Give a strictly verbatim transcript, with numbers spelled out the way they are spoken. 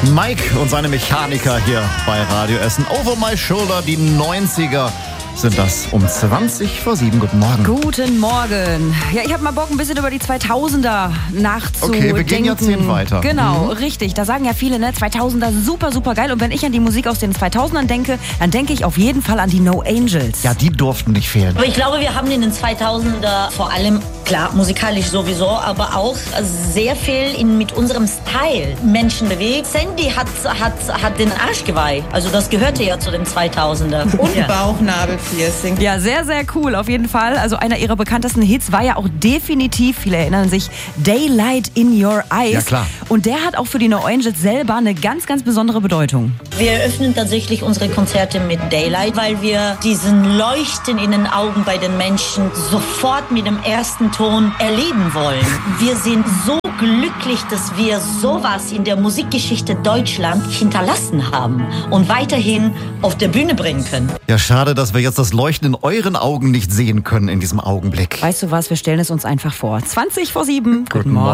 Mike und seine Mechaniker hier bei Radio Essen. Over My Shoulder, die neunziger sind das um zwanzig vor sieben. Guten Morgen. Guten Morgen. Ja, ich habe mal Bock, ein bisschen über die zweitausender nachzudenken. Okay, wir gehen Jahrzehnt weiter. Genau, mhm. richtig. Da sagen ja viele, ne, zweitausender super, super geil. Und wenn ich an die Musik aus den zweitausendern denke, dann denke ich auf jeden Fall an die No Angels. Ja, die durften nicht fehlen. Aber ich glaube, wir haben in den zweitausender vor allem, klar, musikalisch sowieso, aber auch sehr viel in, mit unserem Style Menschen bewegt. Sandy hat, hat, hat den Arschgeweih. Also das gehörte ja zu den zweitausender. Und ja. Bauchnabelpiercing. Ja, sehr, sehr cool, auf jeden Fall. Also einer ihrer bekanntesten Hits war ja auch definitiv, viele erinnern sich, Daylight in Your Eyes. Ja, klar. Und der hat auch für die No Angels selber eine ganz, ganz besondere Bedeutung. Wir eröffnen tatsächlich unsere Konzerte mit Daylight, weil wir diesen Leuchten in den Augen bei den Menschen sofort mit dem ersten Ton erleben wollen. Wir sind so glücklich, dass wir sowas in der Musikgeschichte Deutschland hinterlassen haben und weiterhin auf der Bühne bringen können. Ja, schade, dass wir jetzt das Leuchten in euren Augen nicht sehen können in diesem Augenblick. Weißt du was, wir stellen es uns einfach vor. zwanzig vor sieben. Guten, Guten Morgen.